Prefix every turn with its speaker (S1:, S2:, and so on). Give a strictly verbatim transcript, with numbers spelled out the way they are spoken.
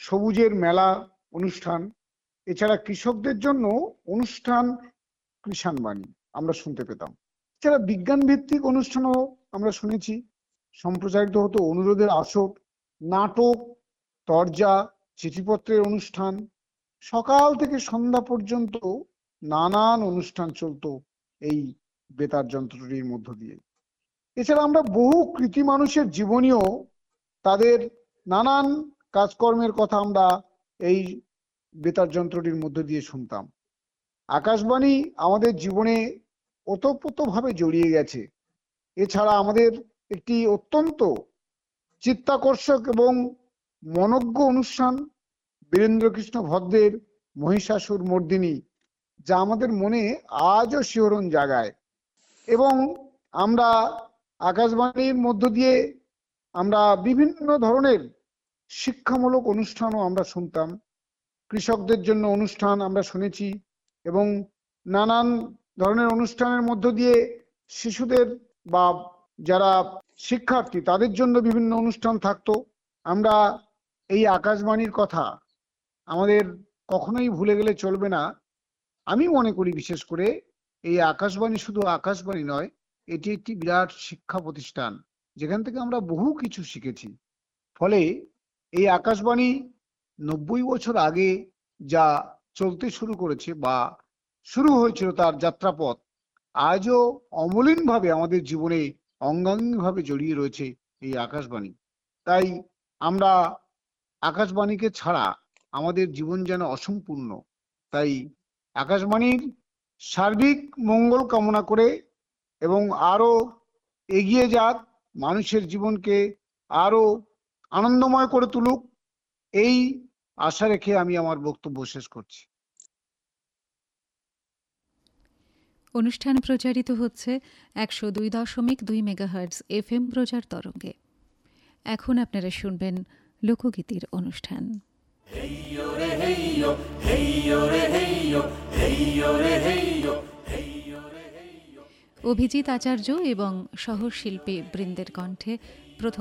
S1: সবুজের মেলা অনুষ্ঠান, এছাড়া কৃষকদের জন্য অনুষ্ঠান কিষাণ বাণী আমরা শুনতে পেতাম। এছাড়া বিজ্ঞান ভিত্তিক অনুষ্ঠানও আমরা শুনেছি, সম্প্রচারিত হতো অনুরোধের আসর, নাটক, তরজা, চিঠিপত্রের অনুষ্ঠান, সকাল থেকে সন্ধ্যা পর্যন্ত নানান অনুষ্ঠান চলতো এই বেতার যন্ত্রটির মধ্য দিয়ে। এছাড়া আমরা বহু কৃতি মানুষের জীবনীও, তাদের নানান কাজকর্মের কথা আমরা এই বেতার যন্ত্রটির মধ্য দিয়ে শুনতাম। আকাশবাণী আমাদের জীবনে ওতপ্রোতভাবে জড়িয়ে গেছে। এছাড়া আমাদের একটি অত্যন্ত চিত্তাকর্ষক এবং মনোজ্ঞ অনুষ্ঠান বীরেন্দ্রকৃষ্ণ ভদ্রের মহিষাসুর মর্দিনী, যা আমাদের মনে আজও শিহরণ জাগায়। এবং আমরা আকাশবাণীর মধ্য দিয়ে আমরা বিভিন্ন ধরনের শিক্ষামূলক অনুষ্ঠানও আমরা শুনতাম। কৃষকদের জন্য অনুষ্ঠান আমরা শুনেছি, এবং নানান ধরনের অনুষ্ঠানের মধ্য দিয়ে শিশুদের বা যারা শিক্ষার্থী তাদের জন্য বিভিন্ন অনুষ্ঠান থাকতো। আমরা এই আকাশবাণীর কথা আমাদের কখনোই ভুলে গেলে চলবে না। আমি মনে করি বিশেষ করে এই আকাশবাণী শুধু আকাশবাণী নয়, এটি একটি বিরাট শিক্ষা প্রতিষ্ঠান, যেখান থেকে আমরা বহু কিছু শিখেছি। ফলে এই আকাশবাণী নব্বই বছর আগে যা চলতে শুরু করেছে বা শুরু হয়েছিল তার যাত্রাপথ, আজও অমলিনভাবে আমাদের জীবনে অঙ্গাঙ্গিভাবে জড়িয়ে রয়েছে এই আকাশবাণী। তাই আমরা আকাশবাণীকে ছাড়া আমাদের জীবন যেন অসম্পূর্ণ। তাই আকাশবাণীর সার্বিক মঙ্গল কামনা করে এবং আরো এগিয়ে যাক, মানুষের জীবনকে আরো আনন্দময় করে তুলুক, এই আশা রেখে আমি আমার বক্তব্য শেষ করছি।
S2: অনুষ্ঠান প্রচারিত হচ্ছে একশো দুই দশমিক দুই মেগাহার্টজ এফ এম প্রচার তরঙ্গে। এখন আপনারা শুনবেন লোকগীতির অনুষ্ঠান। অভিজিৎ আচার্য এবং সহশিল্পী বৃন্দের কণ্ঠে প্রথম